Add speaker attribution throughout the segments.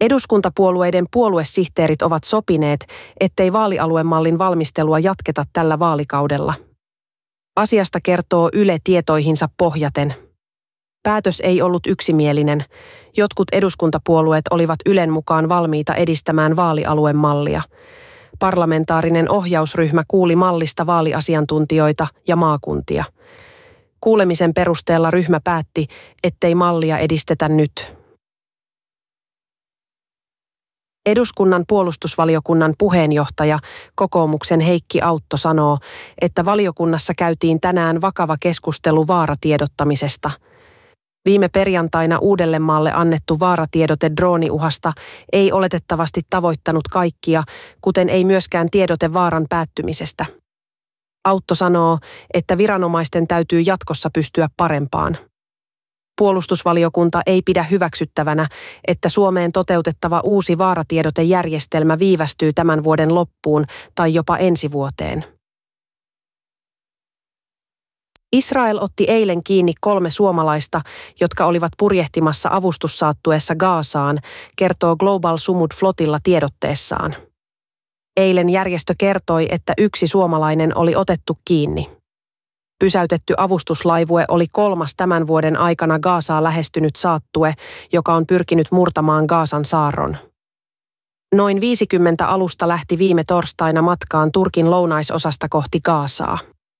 Speaker 1: Eduskuntapuolueiden puoluesihteerit ovat sopineet, ettei vaalialuemallin valmistelua jatketa tällä vaalikaudella. Asiasta kertoo Yle tietoihinsa pohjaten. Päätös ei ollut yksimielinen. Jotkut eduskuntapuolueet olivat Ylen mukaan valmiita edistämään vaalialuemallia. Parlamentaarinen ohjausryhmä kuuli mallista vaaliasiantuntijoita ja maakuntia. Kuulemisen perusteella ryhmä päätti, ettei mallia edistetä nyt. Eduskunnan puolustusvaliokunnan puheenjohtaja, kokoomuksen Heikki Autto sanoo, että valiokunnassa käytiin tänään vakava keskustelu vaaratiedottamisesta. Viime perjantaina Uudellemaalle annettu vaaratiedote drooniuhasta ei oletettavasti tavoittanut kaikkia, kuten ei myöskään tiedote vaaran päättymisestä. Autto sanoo, että viranomaisten täytyy jatkossa pystyä parempaan. Puolustusvaliokunta ei pidä hyväksyttävänä, että Suomeen toteutettava uusi vaaratiedotejärjestelmä viivästyy tämän vuoden loppuun tai jopa ensi vuoteen. Israel otti eilen kiinni 3 suomalaista, jotka olivat purjehtimassa avustussaattuessa Gazaan, kertoo Global Sumud Flotilla tiedotteessaan. Eilen järjestö kertoi, että 1 suomalainen oli otettu kiinni. Pysäytetty avustuslaivue oli 3. tämän vuoden aikana Gazaa lähestynyt saattue, joka on pyrkinyt murtamaan Gazan saarron. Noin 50 alusta lähti viime torstaina matkaan Turkin lounaisosasta kohti Gazaa.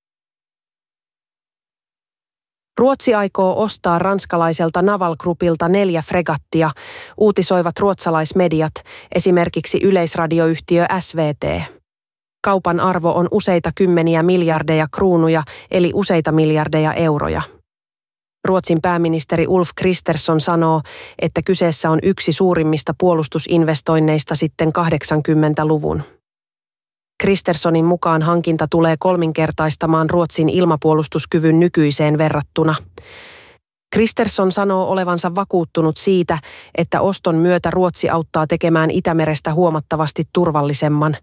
Speaker 1: Ruotsi aikoo ostaa ranskalaiselta Naval Groupilta 4 fregattia, uutisoivat ruotsalaismediat, esimerkiksi yleisradioyhtiö SVT. Kaupan arvo on useita kymmeniä miljardeja kruunuja, eli useita miljardeja euroja. Ruotsin pääministeri Ulf Kristersson sanoo, että kyseessä on yksi suurimmista puolustusinvestoinneista sitten 80-luvun. Kristerssonin mukaan hankinta tulee 3-kertaistamaan Ruotsin ilmapuolustuskyvyn nykyiseen verrattuna. Kristersson sanoo olevansa vakuuttunut siitä, että oston myötä Ruotsi auttaa tekemään Itämerestä huomattavasti turvallisemman.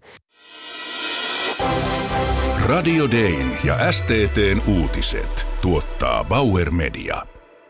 Speaker 2: Radio Dayn ja STT:n uutiset tuottaa Bauer Media.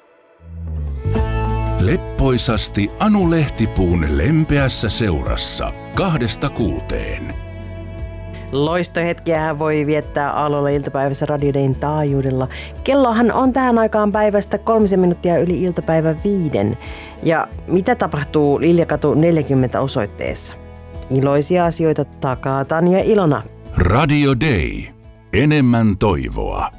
Speaker 2: Leppoisasti Anu Lehtipuun lempeässä seurassa 2–6.
Speaker 3: Loistohetkiä voi viettää aamulla iltapäivässä Radio Dayn taajuudella. Kellohan on tähän aikaan päivästä 3 minuuttia yli iltapäivän 5. Ja mitä tapahtuu Liljakatu 40 osoitteessa? Iloisia asioita takaa Tanja Ilona.
Speaker 2: Radio Day. Enemmän toivoa.